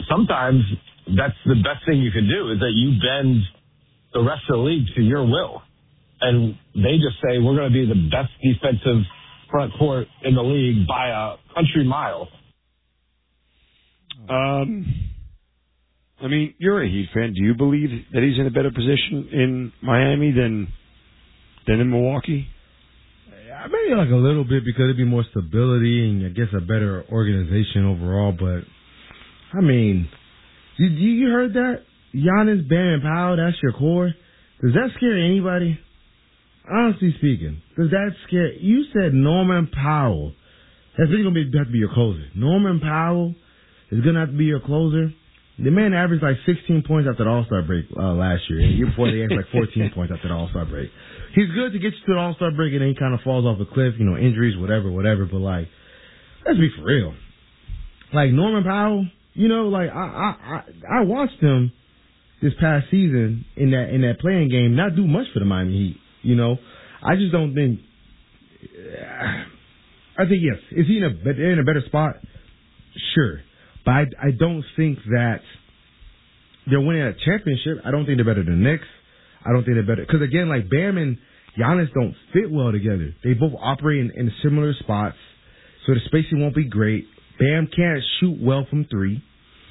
sometimes that's the best thing you can do is that you bend the rest of the league to your will. And they just say, we're going to be the best defensive front court in the league by a country mile. I mean, you're a Heat fan. Do you believe that he's in a better position in Miami than in Milwaukee? Maybe like a little bit because it'd be more stability and I guess a better organization overall. But, I mean, you heard that? Giannis, Bam, and Powell, that's your core. Does that scare anybody? Honestly speaking, does that scare? You said Norman Powell. That's really going to have to be your closer. Norman Powell is going to have to be your closer. The man averaged like 16 points after the All-Star break last year. And the year before, they averaged like 14 points after the All-Star break. He's good to get you to the All-Star break and then he kind of falls off a cliff, injuries, whatever. But, like, let's be for real. Like, Norman Powell, I watched him this past season in that playing game not do much for the Miami Heat, I just don't think I think, yes. Is he in a better spot? Sure. But I don't think that they're winning a championship. I don't think they're better than the Knicks. I don't think they're better. Because, again, like Bam and Giannis don't fit well together. They both operate in similar spots, so the spacing won't be great. Bam can't shoot well from three.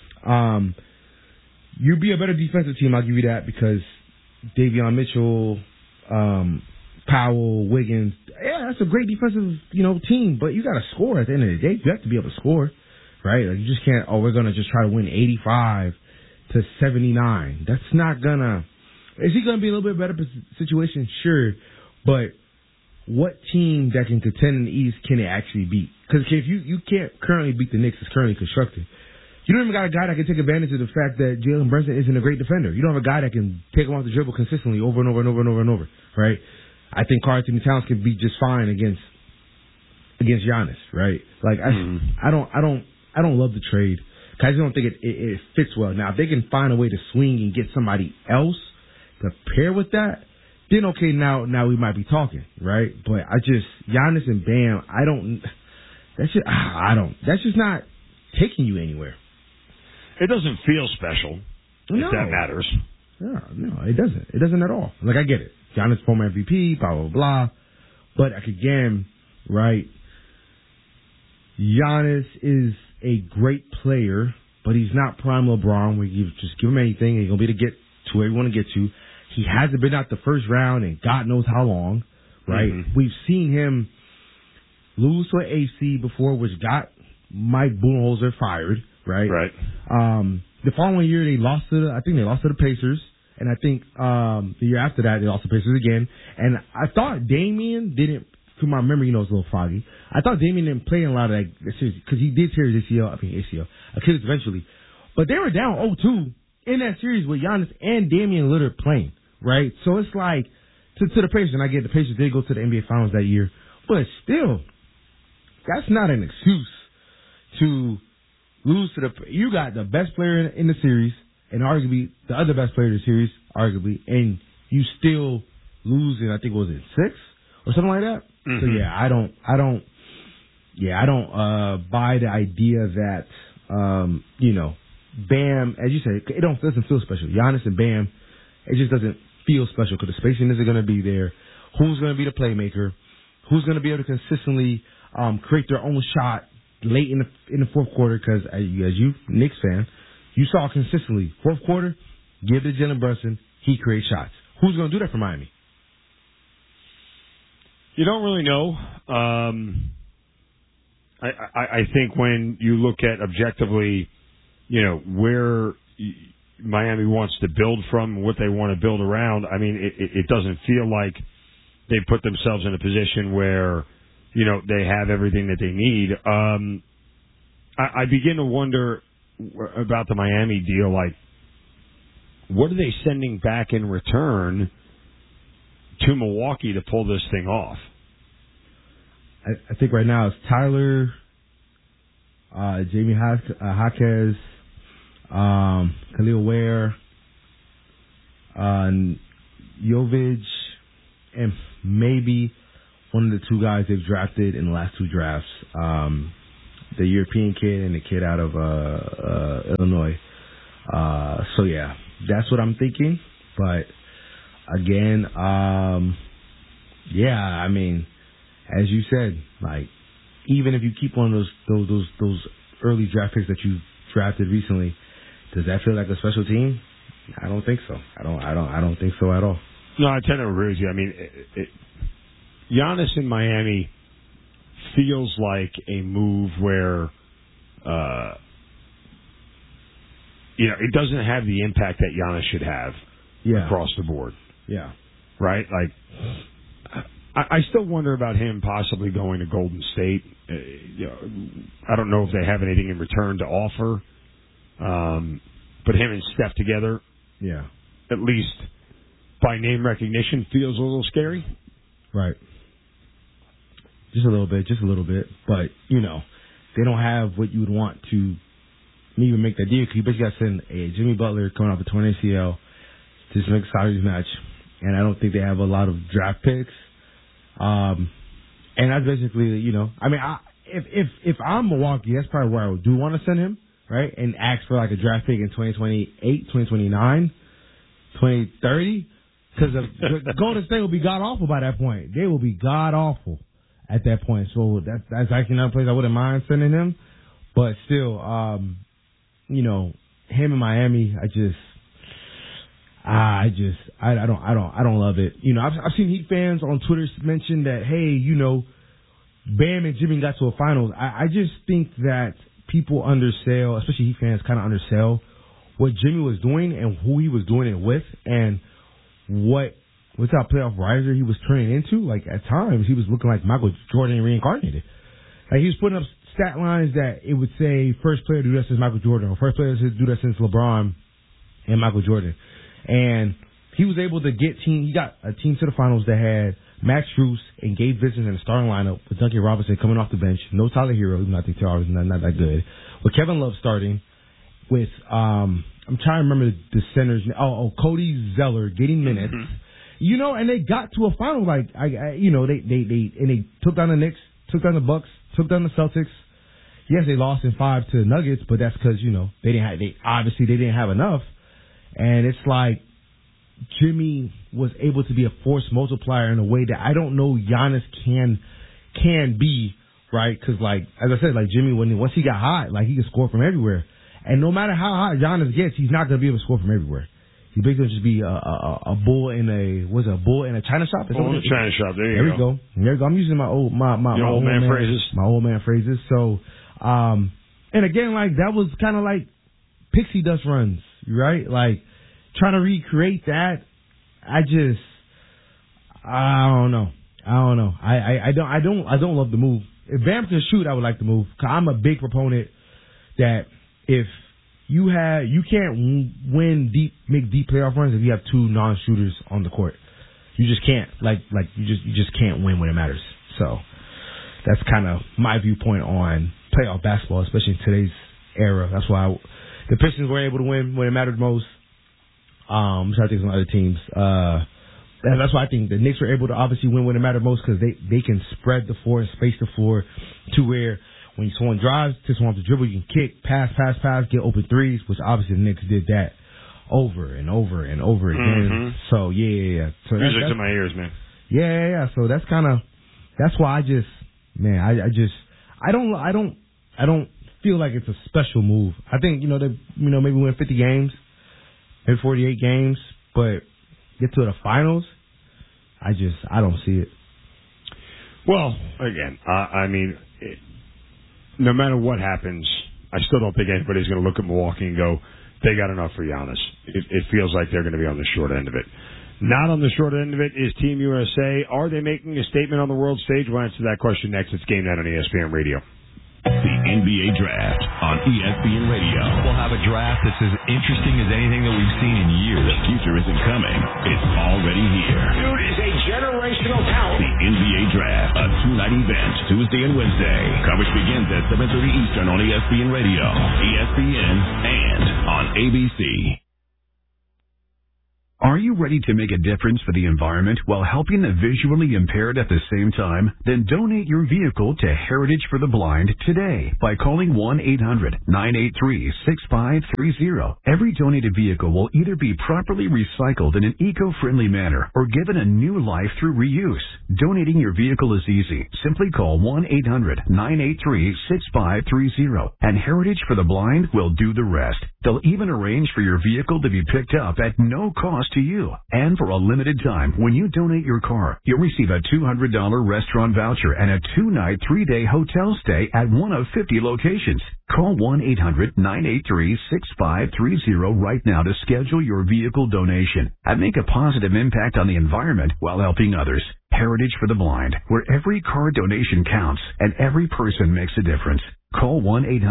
You'd be a better defensive team, I'll give you that, because Davion Mitchell, Powell, Wiggins, yeah, that's a great defensive, team, but you got to score at the end of the day. You have to be able to score, right? Like, you just can't, we're going to just try to win 85 to 79. That's not going to, is he going to be a little bit better situation? Sure, but what team that can contend in the East can it actually beat? Because if you can't currently beat the Knicks, it's currently constructed. You don't even got a guy that can take advantage of the fact that Jalen Brunson isn't a great defender. You don't have a guy that can take him off the dribble consistently over and over and over and over and over, right? I think Karl-Anthony Towns could be just fine against Giannis, right? Like I don't love the trade. I just don't think it fits well. Now, if they can find a way to swing and get somebody else to pair with that, then okay, now we might be talking, right? But Giannis and Bam, that's just not taking you anywhere. It doesn't feel special, if that matters. No, it doesn't. It doesn't at all. Like, I get it. Giannis former MVP, blah, blah, blah. But, again, right, Giannis is a great player, but he's not prime LeBron where you just give him anything and he's going to be able to get to where you want to get to. He hasn't been out the first round in God knows how long, right? Mm-hmm. We've seen him lose to an AC before, which got Mike Budenholzer fired, right? Right. The following year, they lost to the Pacers. And I think the year after that, they lost to the Pacers again. And I thought Damian didn't, to my memory, it's a little foggy. I thought Damian didn't play in a lot of that series because he did tear his Achilles eventually. But they were down 0-2 in that series with Giannis and Damian Lillard playing, right? So it's like, to the Pacers, and I get the Pacers did go to the NBA Finals that year. But still, that's not an excuse to lose to you got the best player in the series, and arguably the other best player in the series, and you still lose in, I think, was it 6 or something like that? Mm-hmm. So yeah, I don't buy the idea that Bam, as you say, it doesn't feel special. Giannis and Bam, it just doesn't feel special because the spacing isn't going to be there. Who's going to be the playmaker? Who's going to be able to consistently create their own shot late in the fourth quarter? Because as you Knicks fan, you saw consistently fourth quarter, give it to Jalen Brunson, he creates shots. Who's going to do that for Miami? You don't really know. I think when you look at objectively, where Miami wants to build from, what they want to build around, I mean, it doesn't feel like they put themselves in a position where, they have everything that they need. I begin to wonder about the Miami deal, like, what are they sending back in return to Milwaukee to pull this thing off? I think right now it's Tyler, Jamie Jaquez, Khalil Ware, Jovic, and maybe one of the two guys they've drafted in the last two drafts. the European kid and the kid out of Illinois. So yeah, that's what I'm thinking. But again, yeah, I mean, as you said, like even if you keep one of those early draft picks that you drafted recently, does that feel like a special team? I don't think so. I don't think so at all. No, I tend to agree with you. I mean, Giannis in Miami feels like a move where, it doesn't have the impact that Giannis should have across the board. Yeah. Right? Like, I still wonder about him possibly going to Golden State. I don't know if they have anything in return to offer. But him and Steph together, at least by name recognition, feels a little scary. Right. Just a little bit. But, they don't have what you would want to even make that deal. Because you basically got to send a Jimmy Butler coming off a torn ACL to just make a salaries match. And I don't think they have a lot of draft picks. And that's basically, I mean, if I'm Milwaukee, that's probably where I do want to send him, right? And ask for like a draft pick in 2028, 2029, 2030. Because Golden State will be god-awful by that point. They will be god-awful at that point. So that's actually another place I wouldn't mind sending him. But still, him in Miami, I don't love it. I've seen Heat fans on Twitter mention that, hey, Bam and Jimmy got to a finals. I just think that people undersell, especially Heat fans, kind of undersell what Jimmy was doing and who he was doing it with, and what's that playoff riser he was turning into. Like at times he was looking like Michael Jordan reincarnated. Like he was putting up stat lines that it would say first player to do that since Michael Jordan, or first player to do that since LeBron and Michael Jordan. And he was able to he got a team to the finals that had Max Strus and Gabe Vincent in the starting lineup with Duncan Robinson coming off the bench. No Tyler Hero, even though I think Tyler is not that good. With Kevin Love starting. With, I'm trying to remember the centers. Cody Zeller getting minutes. Mm-hmm. And they got to a final. Like, they took down the Knicks, took down the Bucks, took down the Celtics. Yes, they lost in 5 to the Nuggets, but that's because, they didn't have enough. And it's like Jimmy was able to be a force multiplier in a way that I don't know Giannis can be, right? Because, like, as I said, like Jimmy, once he got hot, like he could score from everywhere. And no matter how hot Giannis gets, he's not going to be able to score from everywhere. He's basically just be a bull in a china shop? Bull in a china shop. There we go. There we go. I'm using my old man phrases. My old man phrases. So, and again, like that was kind of like pixie dust runs, right? Like trying to recreate that. I don't know. I don't love the move. If Bam can shoot, I would like the move. Cause I'm a big proponent that if you can't make deep playoff runs if you have two non-shooters on the court. You just can't. You just can't win when it matters. So that's kind of my viewpoint on playoff basketball, especially in today's era. That's why the Pistons were able to win when it mattered most. I'm trying to think of some other teams. And that's why I think the Knicks were able to obviously win when it mattered most because they can spread the floor and space the floor to where when someone drives to someone to dribble, you can kick, pass, get open threes, which obviously the Knicks did that over and over and over again. Mm-hmm. So yeah. So music to my ears, man. Yeah. So that's why I don't feel like it's a special move. I think they maybe win 50 games, maybe 48 games, but get to the finals. I don't see it. Well, again, no matter what happens, I still don't think anybody's going to look at Milwaukee and go, they got enough for Giannis. It feels like they're going to be on the short end of it. Not on the short end of it is Team USA. Are they making a statement on the world stage? We'll answer that question next. It's Game Night on ESPN Radio. The NBA Draft on ESPN Radio. We'll have a draft that's as interesting as anything that we've seen in years. The future isn't coming. It's already here. Dude is a generational talent. The NBA Draft, a two-night event, Tuesday and Wednesday. Coverage begins at 7:30 Eastern on ESPN Radio, ESPN, and on ABC. Are you ready to make a difference for the environment while helping the visually impaired at the same time? Then donate your vehicle to Heritage for the Blind today by calling 1-800-983-6530. Every donated vehicle will either be properly recycled in an eco-friendly manner or given a new life through reuse. Donating your vehicle is easy. Simply call 1-800-983-6530 and Heritage for the Blind will do the rest. They'll even arrange for your vehicle to be picked up at no cost to you. And for a limited time, when you donate your car, you'll receive a $200 restaurant voucher and a 2-night, 3-day hotel stay at one of 50 locations. Call 1-800-983-6530 right now to schedule your vehicle donation and make a positive impact on the environment while helping others. Heritage for the Blind, where every car donation counts and every person makes a difference. Call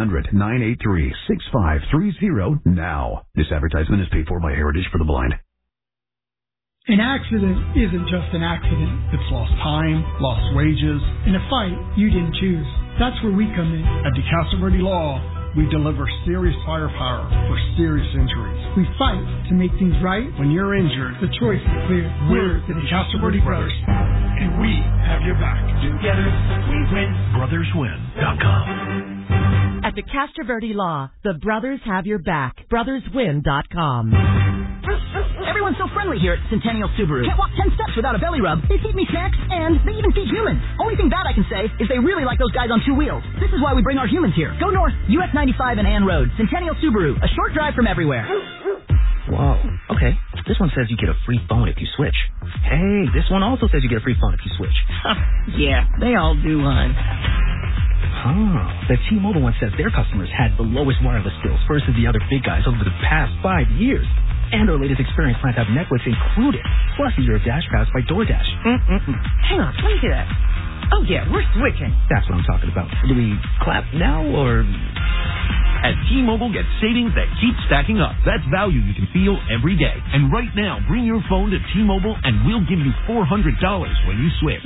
1-800-983-6530 now. This advertisement is paid for by Heritage for the Blind. An accident isn't just an accident. It's lost time, lost wages, in a fight you didn't choose. That's where we come in. At DeCastro Verde Law, we deliver serious firepower for serious injuries. We fight to make things right. When you're injured, the choice is clear. We're the DeCastro Verde Brothers, and we have your back. Together, we win. BrothersWin.com. At DeCastro Verde Law, the brothers have your back. BrothersWin.com. Everyone's so friendly here at Centennial Subaru. Can't walk 10 steps without a belly rub. They feed me snacks, and they even feed humans. Only thing bad I can say is they really like those guys on 2 wheels. This is why we bring our humans here. Go north, US 95 and Ann Road. Centennial Subaru, a short drive from everywhere. Whoa, okay. This one says you get a free phone if you switch. Hey, this one also says you get a free phone if you switch. Yeah, they all do, hon. The T-Mobile one says their customers had the lowest wireless bills versus the other big guys over the past 5 years. And our latest experience plans have Netflix included, plus a year of Dash Pass by DoorDash. Hang on, let me see that. Oh, yeah, we're switching. That's what I'm talking about. Do we clap now, or... At T-Mobile, get savings that keep stacking up. That's value you can feel every day. And right now, bring your phone to T-Mobile and we'll give you $400 when you switch.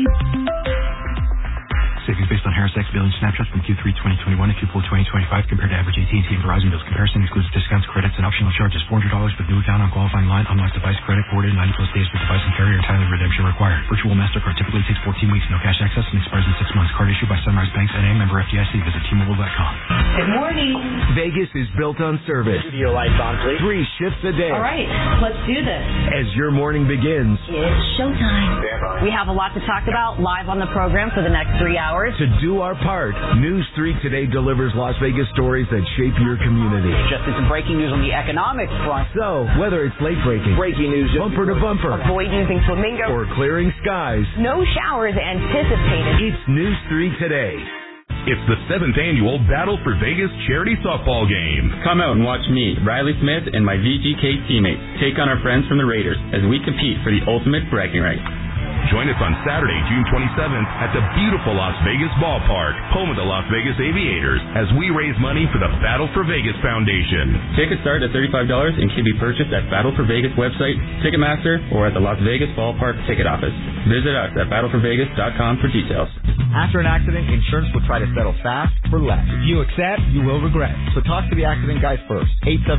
Savings based on Harris X billing snapshots from Q3 2021 to Q4 2025 compared to average AT&T and Verizon bills. Comparison excludes discounts, credits, and optional charges. $400 with new account on qualifying line. Unlocked device credit forwarded 90 plus days with device and carrier. Timely redemption required. Virtual MasterCard typically takes 14 weeks. No cash access and expires in 6 months. Card issued by Sunrise Banks N.A. Member FDIC. Visit T-Mobile.com. Good morning. Vegas is built on service. Studio lights on, please. 3 shifts a day. All right, let's do this. As your morning begins, It's showtime. We have a lot to talk about live on the program for the next 3 hours. to do our part, News 3 Today delivers Las Vegas stories that shape your community. Just some breaking news on the economic front. So, whether it's late breaking, Breaking news, bumper to bumper, Avoid using flamingo. or clearing skies, No showers anticipated. it's News 3 Today. It's the 7th annual Battle for Vegas charity softball game. Come out and watch me, Riley Smith, and my VGK teammates take on our friends from the Raiders as we compete for the ultimate bragging rights. Join us on Saturday, June 27th at the beautiful Las Vegas Ballpark, home of the Las Vegas Aviators, as we raise money for the Battle for Vegas Foundation. Tickets start at $35 and can be purchased at Battle for Vegas website, Ticketmaster, or at the Las Vegas Ballpark ticket office. Visit us at battleforvegas.com for details. After an accident, insurance will try to settle fast for less. If you accept, you will regret. So talk to the accident guys first.